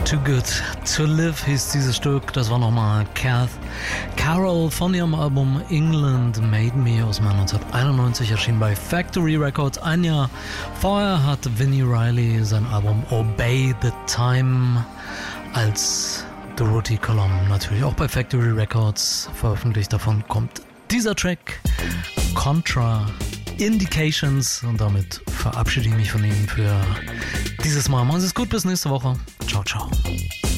Too Good to Live hieß dieses Stück. Das war nochmal Carol von ihrem Album England Made Me aus dem Jahr 1991, erschienen bei Factory Records. Ein Jahr vorher hat Vinnie Riley sein Album Obey the Time als Dorothy Column natürlich auch bei Factory Records veröffentlicht. Davon kommt dieser Track Contra Indications und damit verabschiede ich mich von Ihnen für dieses Mal. Machen Sie es gut, bis nächste Woche. Ciao, ciao.